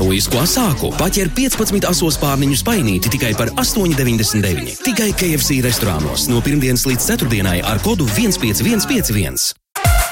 Herojisko sāku paķer 15 asos pārniņu spainīti tikai par 8,99. Tikai KFC restorānos no pirmdienas līdz ceturtdienai ar kodu 15151.